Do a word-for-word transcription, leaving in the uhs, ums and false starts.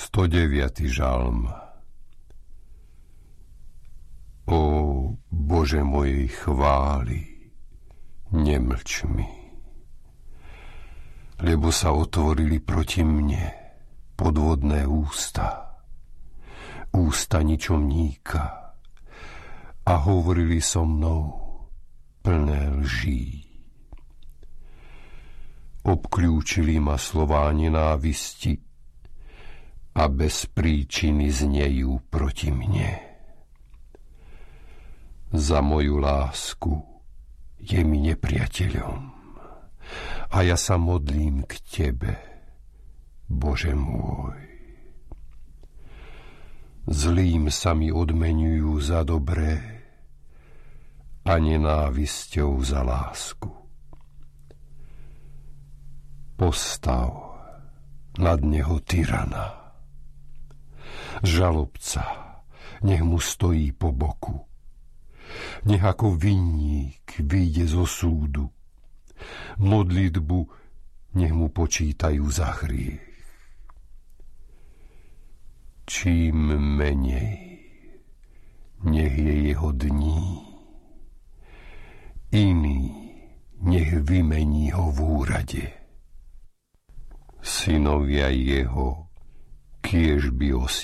stodeviaty žalm. Ó Bože mojej chvály, nemlč mi, lebo sa otvorili proti mne podvodné ústa, ústa ničomníka, a hovorili so mnou plné lží. Obkľúčili ma slová nenávisti a bez príčiny znejú proti mne. Za moju lásku je mi nepriateľom a ja sa modlím k Tebe, Bože môj. Zlým sa mi odmeňujú za dobré a nenávisťou za lásku. Postav nad neho tyrana, žalobca, nech mu stojí po boku, nech ako vinník vyjde zo súdu, modlitbu nech mu počítajú za hriech. Čím menej, nech je jeho dní, iný nech vymení ho v úrade. Synovia jeho kiež by